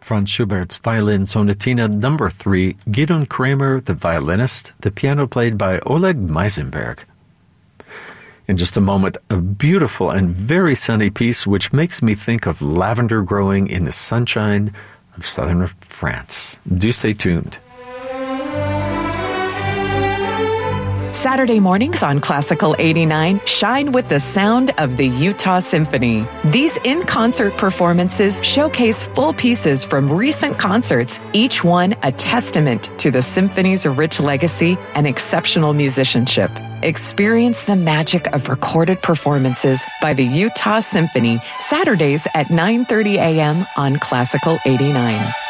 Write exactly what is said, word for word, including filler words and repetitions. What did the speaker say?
Franz Schubert's Violin Sonatina number three, Gidon Kramer, the violinist, the piano played by Oleg Meisenberg. In just a moment, a beautiful and very sunny piece which makes me think of lavender growing in the sunshine of southern France. Do stay tuned. Saturday mornings on Classical eighty-nine shine with the sound of the Utah Symphony. These in-concert performances showcase full pieces from recent concerts, each one a testament to the symphony's rich legacy and exceptional musicianship. Experience the magic of recorded performances by the Utah Symphony, Saturdays at nine thirty a.m. on Classical eighty-nine.